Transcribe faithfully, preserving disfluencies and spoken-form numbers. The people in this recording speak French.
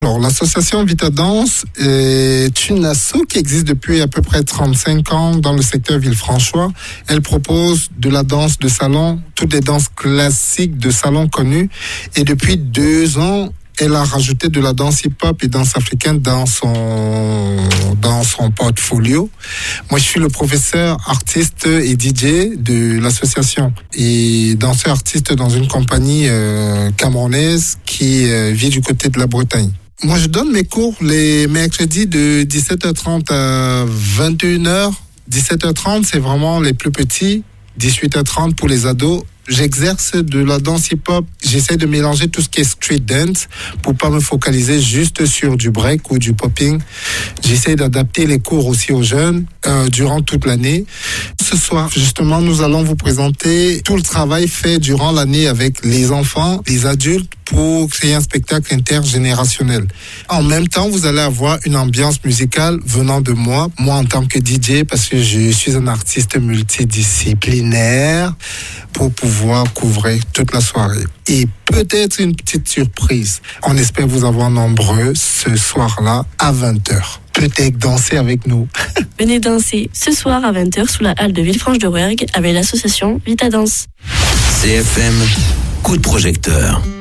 Alors, l'association Vita Danse est une asso qui existe depuis à peu près trente-cinq ans dans le secteur Villefranchois. Elle propose de la danse de salon, toutes les danses classiques de salon connues. Et depuis deux ans, elle a rajouté de la danse hip-hop et danse africaine dans son, dans son portfolio. Moi, je suis le professeur artiste et D J de l'association et danseur artiste dans une compagnie euh, camerounaise qui euh, vit du côté de la Bretagne. Moi, je donne mes cours les mercredis de dix-sept heures trente à vingt et une heures. dix-sept heures trente, c'est vraiment les plus petits. dix-huit heures trente pour les ados. J'exerce de la danse hip-hop. J'essaie de mélanger tout ce qui est street dance pour pas me focaliser juste sur du break ou du popping. J'essaie d'adapter les cours aussi aux jeunes euh, durant toute l'année. Ce soir, justement, nous allons vous présenter tout le travail fait durant l'année avec les enfants, les adultes, pour créer un spectacle intergénérationnel. En même temps, vous allez avoir une ambiance musicale venant de moi, moi en tant que D J, parce que je suis un artiste multidisciplinaire, pour pouvoir couvrir toute la soirée. Et peut-être une petite surprise. On espère vous avoir nombreux ce soir-là à vingt heures. Peut-être danser avec nous. Venez danser ce soir à vingt heures sous la halle de Villefranche-de-Rouergue avec l'association Vita Danse. C F M, coup de projecteur.